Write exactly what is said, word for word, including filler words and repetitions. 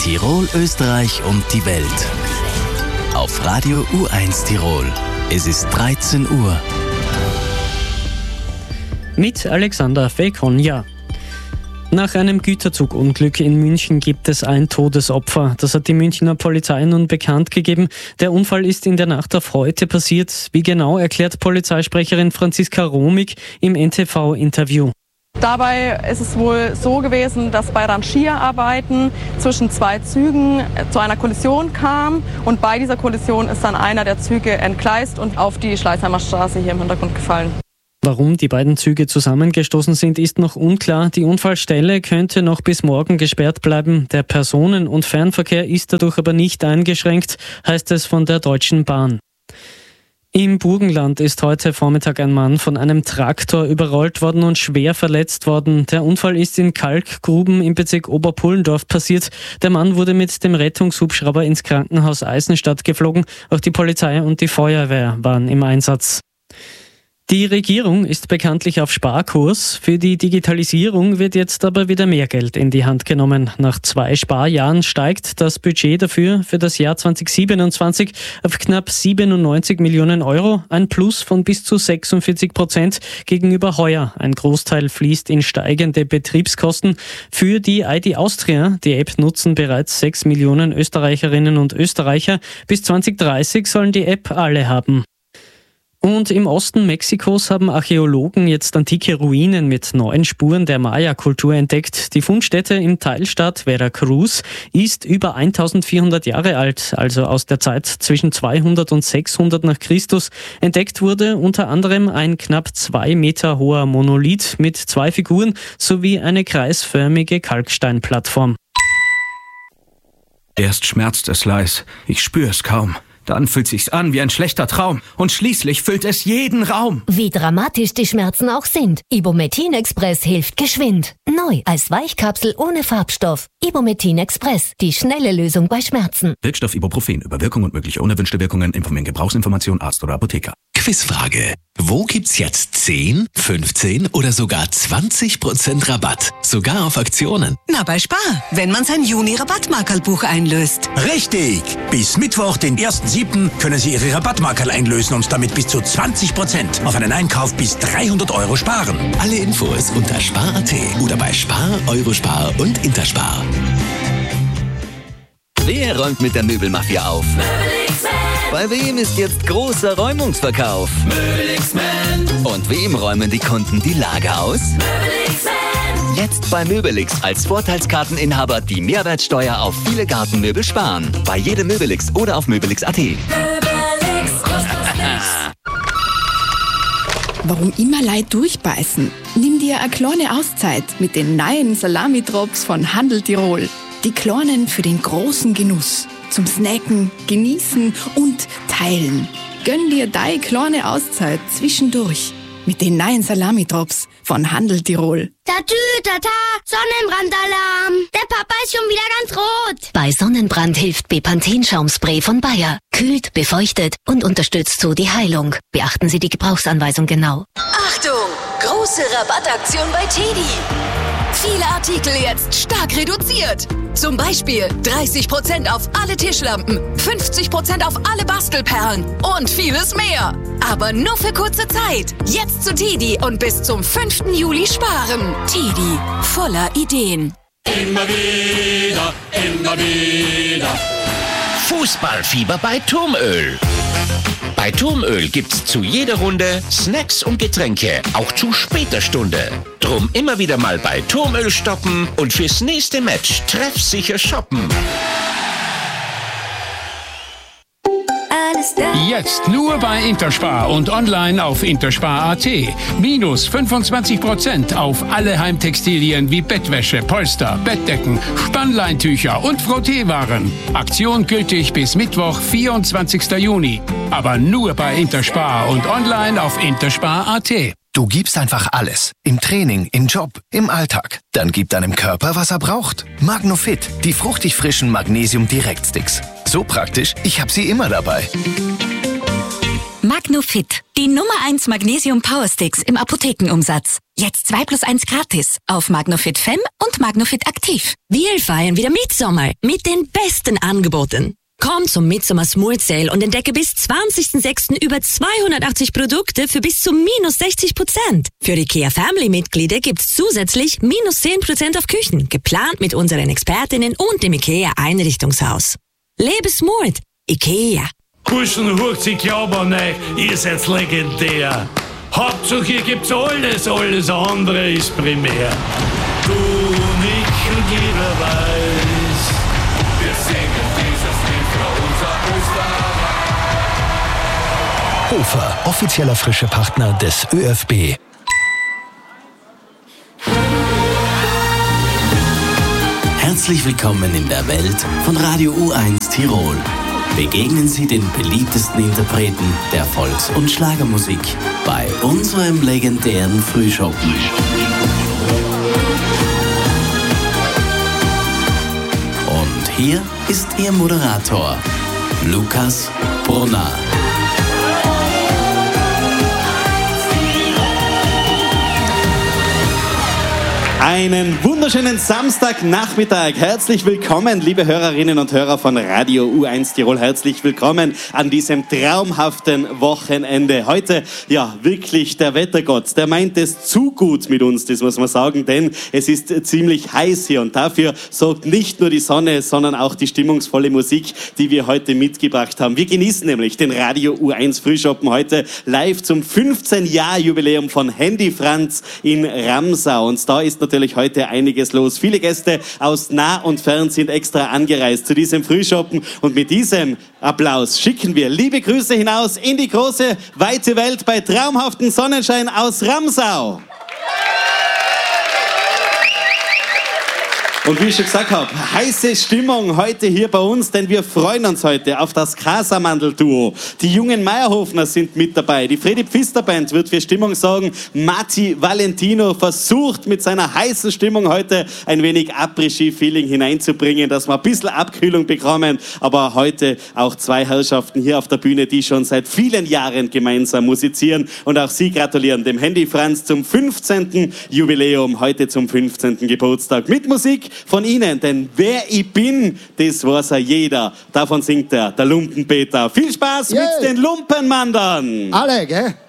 Tirol, Österreich und die Welt. Auf Radio U eins Tirol. Es ist dreizehn Uhr. Mit Alexander Fekonja. Nach einem Güterzugunglück in München gibt es ein Todesopfer. Das hat die Münchner Polizei nun bekannt gegeben. Der Unfall ist in der Nacht auf heute passiert. Wie genau, erklärt Polizeisprecherin Franziska Romig im N T V-Interview. Dabei ist es wohl so gewesen, dass bei Rangierarbeiten zwischen zwei Zügen zu einer Kollision kam und bei dieser Kollision ist dann einer der Züge entgleist und auf die Schleißheimer Straße hier im Hintergrund gefallen. Warum die beiden Züge zusammengestoßen sind, ist noch unklar. Die Unfallstelle könnte noch bis morgen gesperrt bleiben. Der Personen- und Fernverkehr ist dadurch aber nicht eingeschränkt, heißt es von der Deutschen Bahn. Im Burgenland ist heute Vormittag ein Mann von einem Traktor überrollt worden und schwer verletzt worden. Der Unfall ist in Kalkgruben im Bezirk Oberpullendorf passiert. Der Mann wurde mit dem Rettungshubschrauber ins Krankenhaus Eisenstadt geflogen. Auch die Polizei und die Feuerwehr waren im Einsatz. Die Regierung ist bekanntlich auf Sparkurs. Für die Digitalisierung wird jetzt aber wieder mehr Geld in die Hand genommen. Nach zwei Sparjahren steigt das Budget dafür für das Jahr zweitausendsiebenundzwanzig auf knapp siebenundneunzig Millionen Euro, ein Plus von bis zu sechsundvierzig Prozent gegenüber heuer. Ein Großteil fließt in steigende Betriebskosten. Für die I D Austria, die App nutzen bereits sechs Millionen Österreicherinnen und Österreicher. Bis zweitausenddreißig sollen die App alle haben. Und im Osten Mexikos haben Archäologen jetzt antike Ruinen mit neuen Spuren der Maya-Kultur entdeckt. Die Fundstätte im Teilstaat Veracruz ist über eintausendvierhundert Jahre alt, also aus der Zeit zwischen zweihundert und sechshundert nach Christus. Entdeckt wurde unter anderem ein knapp zwei Meter hoher Monolith mit zwei Figuren sowie eine kreisförmige Kalksteinplattform. Erst schmerzt es leis, ich spür es kaum. Dann fühlt sich's an wie ein schlechter Traum und schließlich füllt es jeden Raum. Wie dramatisch die Schmerzen auch sind, Ibumetin Express hilft geschwind. Neu als Weichkapsel ohne Farbstoff. Ibumetin Express, die schnelle Lösung bei Schmerzen. Wirkstoff Ibuprofen. Über Wirkung und mögliche unerwünschte Wirkungen informieren Gebrauchsinformation Arzt oder Apotheker. Quizfrage. Wo gibt's jetzt zehn, fünfzehn oder sogar zwanzig Prozent Rabatt? Sogar auf Aktionen. Na, bei Spar, wenn man sein Juni-Rabattmarkerlbuch einlöst. Richtig! Bis Mittwoch, den ersten siebten können Sie Ihre Rabattmarkerl einlösen und damit bis zu zwanzig Prozent auf einen Einkauf bis dreihundert Euro sparen. Alle Infos unter spar punkt at oder bei Spar, Eurospar und Interspar. Wer räumt mit der Möbelmafia auf? Möbelix-Man. Bei wem ist jetzt großer Räumungsverkauf? Möbelix-Man. Und wem räumen die Kunden die Lager aus? Möbelix-Man. Jetzt bei Möbelix als Vorteilskarteninhaber die Mehrwertsteuer auf viele Gartenmöbel sparen. Bei jedem Möbelix oder auf möbelix punkt at. Möbelix, Warum immer Leid durchbeißen? Nimm dir eine kleine Auszeit mit den neuen Salami-Drops von Handel Tirol. Die kleinen für den großen Genuss. Zum Snacken, Genießen und Teilen. Gönn dir deine kleine Auszeit zwischendurch mit den neuen Salami-Drops von Handel Tirol. Tatü, tata, Sonnenbrandalarm. Der Papa ist schon wieder ganz rot. Bei Sonnenbrand hilft Bepanthen-Schaumspray von Bayer. Kühlt, befeuchtet und unterstützt so die Heilung. Beachten Sie die Gebrauchsanweisung genau. Achtung! Große Rabattaktion bei Tedi. Viele Artikel jetzt stark reduziert. Zum Beispiel dreißig Prozent auf alle Tischlampen, fünfzig Prozent auf alle Bastelperlen und vieles mehr. Aber nur für kurze Zeit. Jetzt zu Tedi und bis zum fünften Juli sparen. Tedi, voller Ideen. Immer wieder, immer wieder. Fußballfieber bei Turmöl. Bei Turmöl gibt's zu jeder Runde Snacks und Getränke, auch zu später Stunde. Drum immer wieder mal bei Turmöl stoppen und fürs nächste Match treffsicher shoppen. Jetzt nur bei Interspar und online auf interspar punkt at. Minus fünfundzwanzig Prozent auf alle Heimtextilien wie Bettwäsche, Polster, Bettdecken, Spannleintücher und Frotteewaren. Aktion gültig bis Mittwoch, vierundzwanzigsten Juni. Aber nur bei Interspar und online auf interspar punkt at. Du gibst einfach alles. Im Training, im Job, im Alltag. Dann gib deinem Körper, was er braucht. Magnofit, die fruchtig frischen Magnesium-Direktsticks. So praktisch, ich habe sie immer dabei. Magnofit, die Nummer eins Magnesium Power Sticks im Apothekenumsatz. Jetzt zwei plus eins gratis auf Magnofit Femme und Magnofit Aktiv. Wir feiern wieder Mitsommer mit den besten Angeboten. Komm zum Midsommer Smooth Sale und entdecke bis zwanzigsten sechsten über zweihundertachtzig Produkte für bis zu minus sechzig Prozent. Für IKEA Family Mitglieder gibt's zusätzlich minus zehn Prozent auf Küchen, geplant mit unseren Expertinnen und dem IKEA Einrichtungshaus. Lebe smooth. IKEA. Burschen, hocht sich Glauben an euch, ihr seid legendär. Hauptsache hier gibt's alles, alles andere ist primär. Du und ich und jeder weiß, wir singen dieses Lied für unser Österreich. Hofer, offizieller frische Partner des ÖFB. Herzlich willkommen in der Welt von Radio U eins Tirol. Begegnen Sie den beliebtesten Interpreten der Volks- und Schlagermusik bei unserem legendären Frühschoppen. Und hier ist Ihr Moderator, Lukas Brunner. Einen wunderschönen Samstagnachmittag. Herzlich willkommen, liebe Hörerinnen und Hörer von Radio U eins Tirol. Herzlich willkommen an diesem traumhaften Wochenende. Heute, ja, wirklich der Wettergott, der meint es zu gut mit uns, das muss man sagen, denn es ist ziemlich heiß hier und dafür sorgt nicht nur die Sonne, sondern auch die stimmungsvolle Musik, die wir heute mitgebracht haben. Wir genießen nämlich den Radio U eins Frühschoppen heute live zum fünfzehn Jahr Jubiläum von Handy Franz in Ramsau. Und da ist natürlich heute einiges los. Viele Gäste aus nah und fern sind extra angereist zu diesem Frühschoppen und mit diesem Applaus schicken wir liebe Grüße hinaus in die große, weite Welt bei traumhaftem Sonnenschein aus Ramsau. Und wie ich schon gesagt habe, heiße Stimmung heute hier bei uns, denn wir freuen uns heute auf das Casamandel-Duo. Die jungen Meierhofner sind mit dabei. Die Freddy Pfister Band wird für Stimmung sorgen. Matti Valentino versucht mit seiner heißen Stimmung heute ein wenig Après-Ski-Feeling hineinzubringen, dass wir ein bisschen Abkühlung bekommen. Aber heute auch zwei Herrschaften hier auf der Bühne, die schon seit vielen Jahren gemeinsam musizieren. Und auch sie gratulieren dem Handy Franz zum fünfzehnten Jubiläum, heute zum fünfzehnten Geburtstag. Mit Musik von Ihnen, denn wer ich bin, das weiß ja jeder. Davon singt er, der Lumpenpeter. Viel Spaß yeah. mit den Lumpenmandern. Alle, gell?